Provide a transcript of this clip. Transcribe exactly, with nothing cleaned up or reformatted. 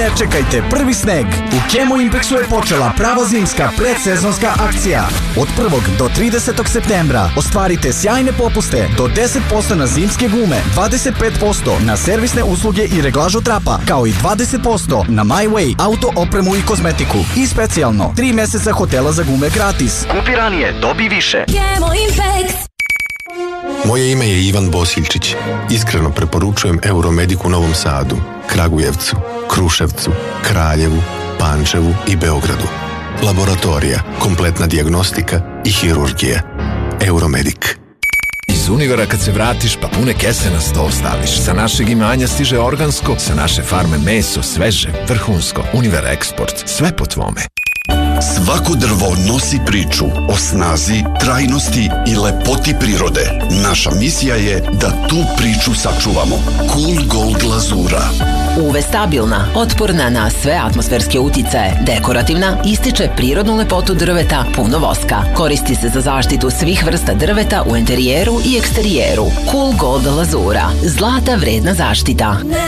ne čekajte prvi sneg. U Chemo Impexu je počela prava zimska predsezonska akcija. Od prvog do tridesetog septembra ostvarite sjajne popuste do deset posto na zimske gume, dvadeset pet posto na servisne usluge i reglažu trapa, kao i dvadeset posto na My Way, auto, opremu i kozmetiku. I specijalno, tri meseca hotela za gume gratis. Kupi ranije, dobi više. Chemo Impex. Moje ime je Ivan Bosiljčić. Iskreno preporučujem Euromedic u Novom Sadu, Kragujevcu, Kruševcu, Kraljevu, Pančevu i Beogradu. Laboratorija, kompletna dijagnostika i hirurgija. Euromedic. Iz Univera kad se vratiš pa pune kese na sto staviš. Sa našeg imanja stiže organsko, sa naše farme meso, sveže, vrhunsko. Univer Eksport, sve po tvome. Svako drvo nosi priču o snazi, trajnosti i lepoti prirode. Naša misija je da tu priču sačuvamo. Cool Gold glazura. U ve stabilna, otporna na sve atmosferske uticaje, dekorativna, ističe prirodnu lepotu drveta, puno voska. Koristi se za zaštitu svih vrsta drveta u enterijeru i eksterijeru. Cool Gold glazura. Zlata vredna zaštita.